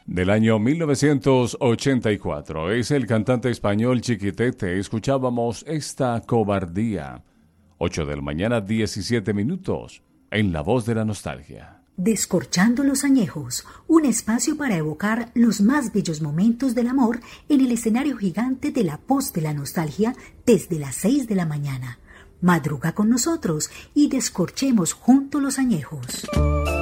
del año 1984. Es el cantante español Chiquitete. Escuchábamos Esta Cobardía. 8 de la mañana, 17 minutos, en La Voz de la Nostalgia. Descorchando los añejos, un espacio para evocar los más bellos momentos del amor en el escenario gigante de La Voz de la Nostalgia desde las 6 de la mañana. Madruga con nosotros y descorchemos juntos los añejos.